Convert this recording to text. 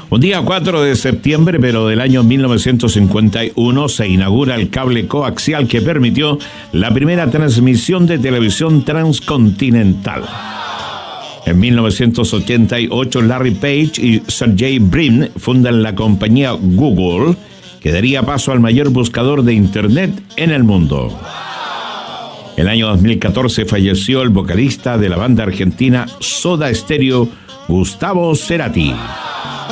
Un día 4 de septiembre, pero del año 1951, se inaugura el cable coaxial que permitió la primera transmisión de televisión transcontinental. En 1988, Larry Page y Sergey Brin fundan la compañía Google, que daría paso al mayor buscador de Internet en el mundo. El año 2014 falleció el vocalista de la banda argentina Soda Stereo, Gustavo Cerati.